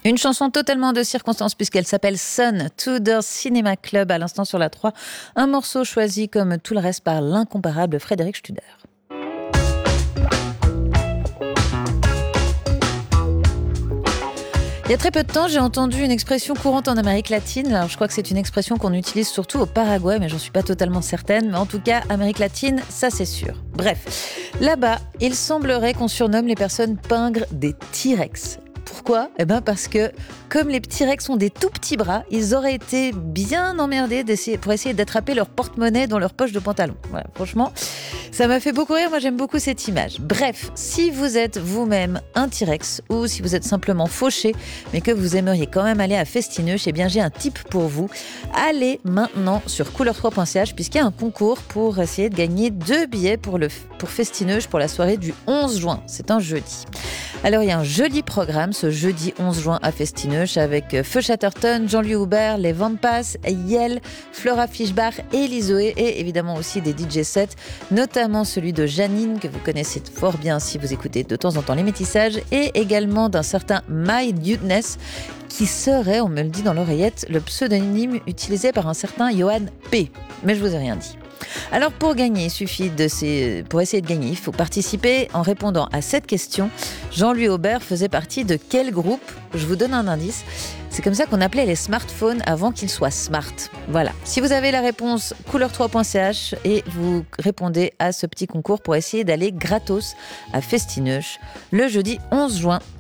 Une chanson totalement de circonstance puisqu'elle s'appelle Sun, Tudor Cinema Club à l'instant sur la 3. Un morceau choisi comme tout le reste par l'incomparable Frédéric Studer. Il y a très peu de temps, j'ai entendu une expression courante en Amérique latine. Alors, je crois que c'est une expression qu'on utilise surtout au Paraguay, mais j'en suis pas totalement certaine. Mais en tout cas, Amérique latine, ça c'est sûr. Bref, là-bas, il semblerait qu'on surnomme les personnes pingres des T-Rex. Pourquoi ? Parce que, comme les T-Rex ont des tout petits bras, ils auraient été bien emmerdés pour essayer d'attraper leur porte-monnaie dans leur poche de pantalon. Voilà, franchement, ça m'a fait beaucoup rire. Moi, j'aime beaucoup cette image. Bref, si vous êtes vous-même un T-Rex ou si vous êtes simplement fauché, mais que vous aimeriez quand même aller à Festineuch, j'ai un tip pour vous. Allez maintenant sur couleur3.ch puisqu'il y a un concours pour essayer de gagner 2 billets pour Festineuch pour la soirée du 11 juin. C'est un jeudi. Alors, il y a un joli programme ce jeudi 11 juin à Festineuch avec Feu Chatterton, Jean-Louis Aubert, les Vampas, Yel, Flora Fischbach et Lizoé et évidemment aussi des DJ sets, notamment celui de Janine que vous connaissez fort bien si vous écoutez de temps en temps les métissages et également d'un certain My Dudeness qui serait, on me le dit dans l'oreillette, le pseudonyme utilisé par un certain Johan P. Mais je vous ai rien dit. Alors pour gagner, pour essayer de gagner, il faut participer en répondant à cette question. Jean-Louis Aubert faisait partie de quel groupe ? Je vous donne un indice. C'est comme ça qu'on appelait les smartphones avant qu'ils soient smart. Voilà. Si vous avez la réponse, couleur3.ch et vous répondez à ce petit concours pour essayer d'aller gratos à Festineuch le jeudi 11 juin.